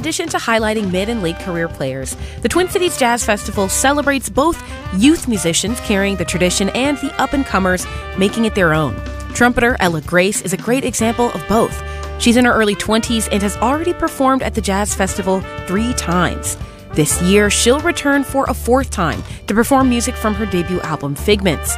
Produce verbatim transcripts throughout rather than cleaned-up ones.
addition to highlighting mid and late career players, the Twin Cities Jazz Festival celebrates both youth musicians carrying the tradition and the up-and-comers making it their own. Trumpeter Ella Grace is a great example of both. She's in her early twenties and has already performed at the Jazz Festival three times. This year, she'll return for a fourth time to perform music from her debut album, Figments.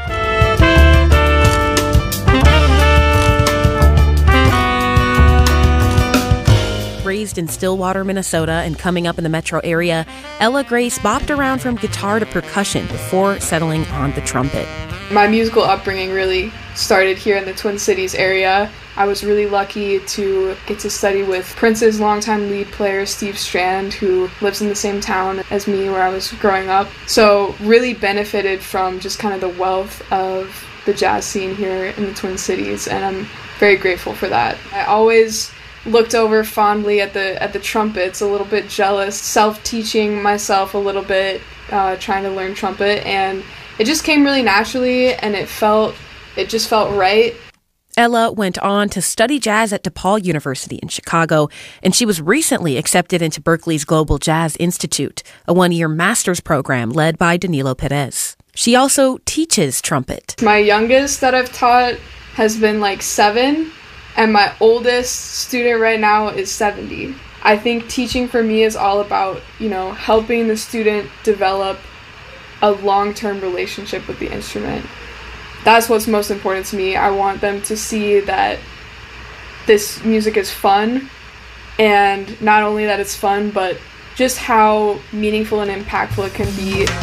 Raised in Stillwater, Minnesota, and coming up in the metro area, Ella Grace bopped around from guitar to percussion before settling on the trumpet. My musical upbringing really started here in the Twin Cities area. I was really lucky to get to study with Prince's longtime lead player, Steve Strand, who lives in the same town as me where I was growing up. So really benefited from just kind of the wealth of the jazz scene here in the Twin Cities, and I'm very grateful for that. I always looked over fondly at the at the trumpets, a little bit jealous, self-teaching myself a little bit, uh, trying to learn trumpet, and it just came really naturally, and it felt it just felt right. Ella went on to study jazz at DePaul University in Chicago, and she was recently accepted into Berklee's Global Jazz Institute, a one-year master's program led by Danilo Perez. She also teaches trumpet. My youngest that I've taught has been like seven, and my oldest student right now is seventy. I think teaching for me is all about, you know, helping the student develop a long-term relationship with the instrument. That's what's most important to me. I want them to see that this music is fun, and not only that it's fun, but just how meaningful and impactful it can be.